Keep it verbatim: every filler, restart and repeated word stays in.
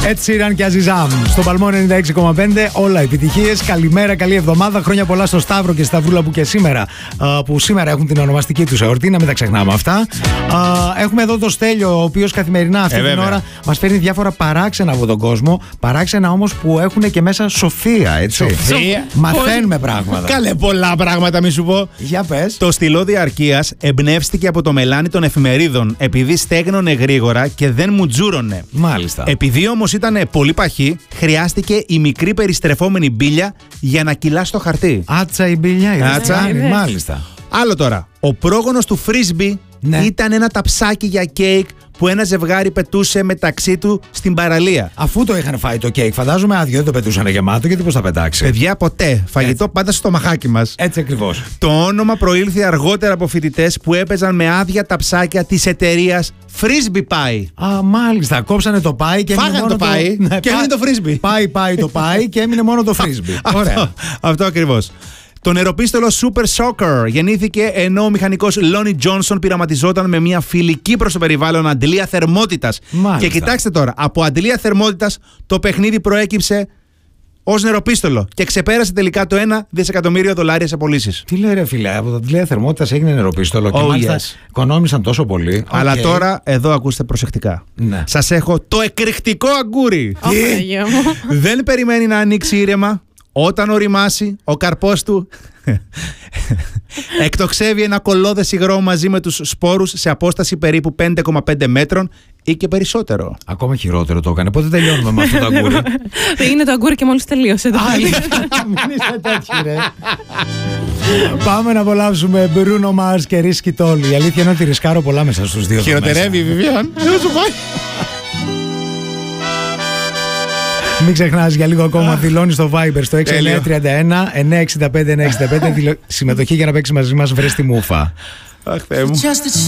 Ed Sheeran και Αζιζάμ. Στο Παλμό ενενήντα έξι κόμμα πέντε, όλα επιτυχίες. Καλημέρα, καλή εβδομάδα. Χρόνια πολλά στο Σταύρο και στη Σταυρούλα που και σήμερα, που σήμερα έχουν την ονομαστική τους εορτή. Να μην τα ξεχνάμε αυτά. Έχουμε εδώ το Στέλιο, ο οποίος καθημερινά αυτή ε, την ώρα μας φέρνει διάφορα παράξενα από τον κόσμο. Παράξενα όμως που έχουν και μέσα σοφία, έτσι. Σοφία. Μαθαίνουμε πράγματα. Καλέ, πολλά πράγματα, μη σου πω. Για πες. Το στυλό διαρκείας εμπνεύστηκε από το μελάνι των εφημερίδων επειδή στέγνωνε γρήγορα και δεν μουτζούρωνε. Μάλιστα. Επειδή όμως ήταν πολύ παχύ, χρειάστηκε η μικρή περιστρεφόμενη μπίλια για να κυλά στο χαρτί. Άτσα η μπίλια, η Άτσα. ναι, μάλιστα. Άλλο τώρα. Ο πρόγονος του φρίσμπι ναι. ήταν ένα ταψάκι για κέικ που ένα ζευγάρι πετούσε μεταξύ του στην παραλία. Αφού το είχαν φάει το κέικ, φαντάζομαι άδειο, δεν το πετούσαν γεμάτο, γιατί πώς θα πετάξει. Παιδιά, ποτέ. Φαγητό έτσι. Πάντα στο μαχάκι μας. Έτσι ακριβώς. Το όνομα προήλθε αργότερα από φοιτητές που έπαιζαν με άδεια ταψάκια της εταιρείας Frisbee Pie. Α, μάλιστα. Κόψανε το pie και έμεινε μόνο το pie το... Ναι, και έμεινε το Frisbee. Πάει, πάει το pie και έμεινε μόνο το Frisbee. Ωραία. Αυτό, αυτό ακριβώς. Το νεροπίστολο Super Soccer γεννήθηκε ενώ ο μηχανικός Lonnie Johnson πειραματιζόταν με μια φιλική προς το περιβάλλον αντλία θερμότητας. Μάλιστα. Και κοιτάξτε τώρα, από αντλία θερμότητας το παιχνίδι προέκυψε ως νεροπίστολο και ξεπέρασε τελικά το ένα δισεκατομμύριο δολάρια σε πωλήσεις. Τι λέει ρε φίλε, από τα αντλία θερμότητας έγινε νεροπίστολο και oh, μάλιστα yes. οικονόμησαν τόσο πολύ. Αλλά okay. τώρα εδώ ακούστε προσεκτικά. Ναι. Σας έχω το εκρηκτικό αγκούρι. Oh, δεν περιμένει να ανοίξει ήρεμα. Όταν οριμάσει, ο καρπός του εκτοξεύει ένα κολλώδες υγρό μαζί με τους σπόρους σε απόσταση περίπου πέντε κόμμα πέντε μέτρων ή και περισσότερο. Ακόμα χειρότερο το έκανε. Πότε τελειώνουμε με αυτό το αγκούρι? Είναι το αγκούρι και μόλις τελείωσε. Μην είστε τέτοιοι ρε. Πάμε να απολαύσουμε Bruno Mars και Risky Toll. Η αλήθεια είναι ότι ρισκάρω πολλά μέσα στους δύο. Χειροτερεύει η Βιβιάν. Μην ξεχνάς για λίγο ακόμα, δηλώνει στο Viber στο έξι εννιά τρία ένα εννιά έξι πέντε εννιά έξι πέντε συμμετοχή για να παίξει μαζί μας, βρες τη μούφα. Αχ, Θεέ μου.